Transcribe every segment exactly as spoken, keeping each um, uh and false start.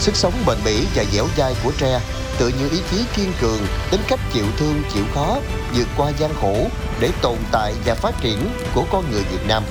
Sức sống bền bỉ và dẻo dai của tre tựa như ý chí kiên cường, tính cách chịu thương chịu khó, vượt qua gian khổ để tồn tại và phát triển của con người Việt Nam.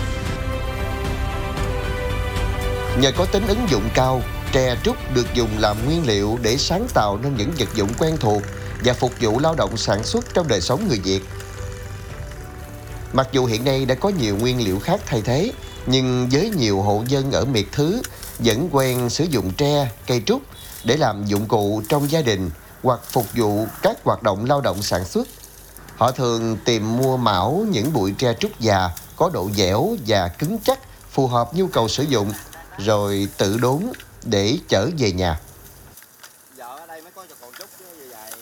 Nhờ có tính ứng dụng cao, tre trúc được dùng làm nguyên liệu để sáng tạo nên những vật dụng quen thuộc và phục vụ lao động sản xuất trong đời sống người Việt. Mặc dù hiện nay đã có nhiều nguyên liệu khác thay thế, nhưng với nhiều hộ dân ở miệt thứ vẫn quen sử dụng tre, cây trúc để làm dụng cụ trong gia đình hoặc phục vụ các hoạt động lao động sản xuất. Họ thường tìm mua mão những bụi tre trúc già có độ dẻo và cứng chắc phù hợp nhu cầu sử dụng, rồi tự đốn để chở về nhà. Giờ ở đây mới có cho còn trúc chứ dài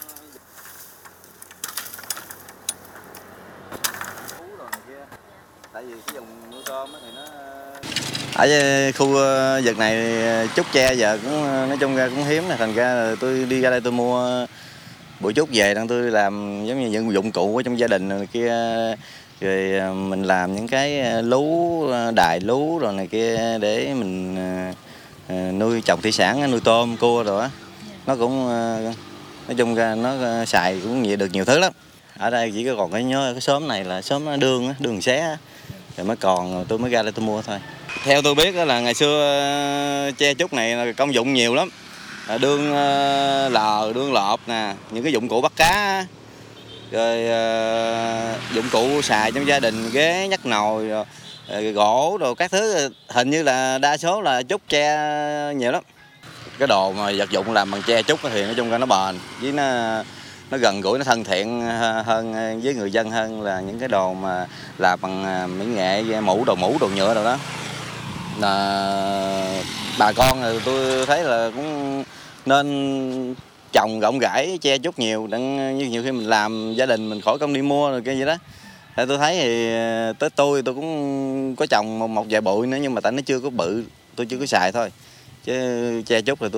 tại vì cái vùng nuôi tôm thì nó ở khu vực này trúc tre giờ cũng nói chung ra cũng hiếm, này thành ra tôi đi ra đây tôi mua bụi trúc về đang tôi làm giống như những dụng cụ ở trong gia đình này kia, rồi mình làm những cái lú, đài lú rồi này kia để mình nuôi trồng thủy sản, nuôi tôm cua rồi á. Nó cũng nói chung ra nó xài cũng nhiều, được nhiều thứ lắm. Ở đây chỉ có còn cái nhớ cái xóm này là xóm Đường Đường Xé rồi mới còn, tôi mới ra đây tôi mua thôi. Theo tôi biết là ngày xưa tre trúc này là công dụng nhiều lắm, đương lờ, đương lợp nè, những cái dụng cụ bắt cá, rồi dụng cụ xài trong gia đình, ghế nhắc nồi, rồi, rồi gỗ đồ các thứ, hình như là đa số là trúc tre nhiều lắm. Cái đồ mà vật dụng làm bằng tre trúc thì nói chung là nó bền, với nó nó gần gũi, nó thân thiện hơn với người dân hơn là những cái đồ mà làm bằng mỹ nghệ, mũ đồ mũ đồ nhựa đồ đó. Là bà con thì tôi thấy là cũng nên trồng rộng rãi tre trúc nhiều, đặng như nhiều khi mình làm gia đình mình khỏi công đi mua rồi cái gì đó. Thì tôi thấy thì tới tôi tôi cũng có trồng một, một vài bụi nữa, nhưng mà tại nó chưa có bự, tôi chưa có xài thôi, chứ tre trúc thì tôi